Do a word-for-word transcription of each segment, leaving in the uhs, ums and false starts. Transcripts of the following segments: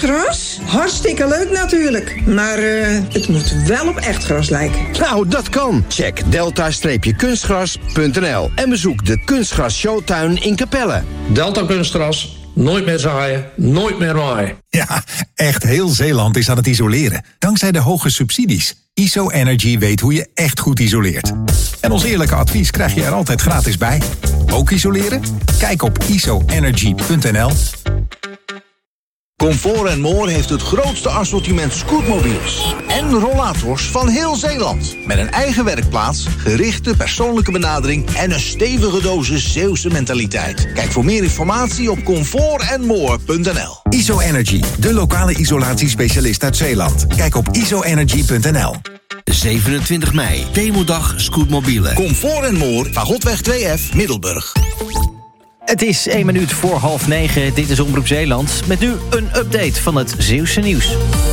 Kunstgras? Hartstikke leuk natuurlijk. Maar uh, het moet wel op echt gras lijken. Nou, dat kan. Check delta kunstgras punt n l en bezoek de Kunstgras Showtuin in Capelle. Delta Kunstgras. Nooit meer zaaien, nooit meer maaien. Ja, echt heel Zeeland is aan het isoleren. Dankzij de hoge subsidies. I S O Energy weet hoe je echt goed isoleert. En ons eerlijke advies krijg je er altijd gratis bij. Ook isoleren? Kijk op I S O energy punt n l. Comfort en More heeft het grootste assortiment scootmobiels en rollators van heel Zeeland. Met een eigen werkplaats, gerichte persoonlijke benadering en een stevige dosis Zeeuwse mentaliteit. Kijk voor meer informatie op comfort en more punt n l. I S O Energy, de lokale isolatiespecialist uit Zeeland. Kijk op I S O energy punt n l. zevenentwintig mei, Demodag Scootmobielen. Comfort en More, Vagotweg twee F, Middelburg. Het is één minuut voor half negen. Dit is Omroep Zeeland. Met nu een update van het Zeeuwse nieuws.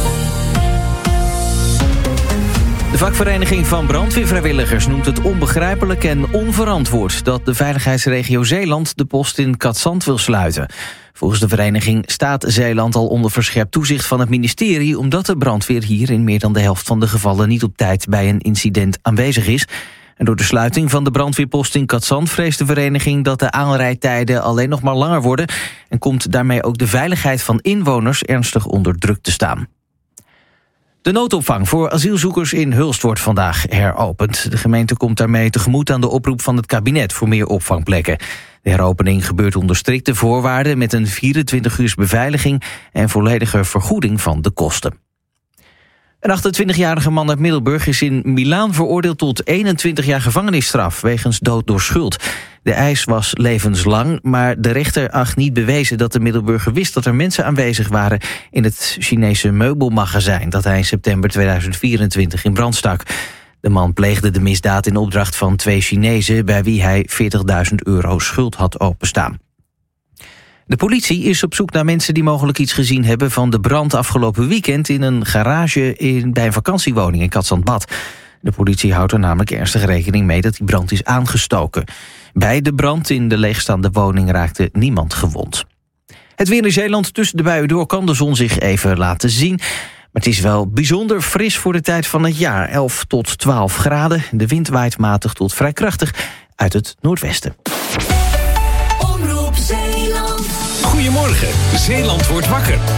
De vakvereniging van brandweervrijwilligers noemt het onbegrijpelijk en onverantwoord dat de veiligheidsregio Zeeland de post in Katzand wil sluiten. Volgens de vereniging staat Zeeland al onder verscherpt toezicht van het ministerie, omdat de brandweer hier in meer dan de helft van de gevallen niet op tijd bij een incident aanwezig is. En door de sluiting van de brandweerpost in Katzand vreest de vereniging dat de aanrijdtijden alleen nog maar langer worden en komt daarmee ook de veiligheid van inwoners ernstig onder druk te staan. De noodopvang voor asielzoekers in Hulst wordt vandaag heropend. De gemeente komt daarmee tegemoet aan de oproep van het kabinet voor meer opvangplekken. De heropening gebeurt onder strikte voorwaarden met een vierentwintig uur beveiliging en volledige vergoeding van de kosten. Een achtentwintigjarige man uit Middelburg is in Milaan veroordeeld tot eenentwintig jaar gevangenisstraf wegens dood door schuld. De eis was levenslang, maar de rechter acht niet bewezen dat de Middelburger wist dat er mensen aanwezig waren in het Chinese meubelmagazijn dat hij in september tweeduizend vierentwintig in brand stak. De man pleegde de misdaad in opdracht van twee Chinezen bij wie hij veertigduizend euro schuld had openstaan. De politie is op zoek naar mensen die mogelijk iets gezien hebben van de brand afgelopen weekend in een garage in, bij een vakantiewoning in Katzandbad. De politie houdt er namelijk ernstig rekening mee dat die brand is aangestoken. Bij de brand in de leegstaande woning raakte niemand gewond. Het weer in Zeeland, tussen de buien door kan de zon zich even laten zien. Maar het is wel bijzonder fris voor de tijd van het jaar. elf tot twaalf graden. De wind waait matig tot vrij krachtig uit het noordwesten. Omroep Zeeland. Goedemorgen, Zeeland wordt wakker.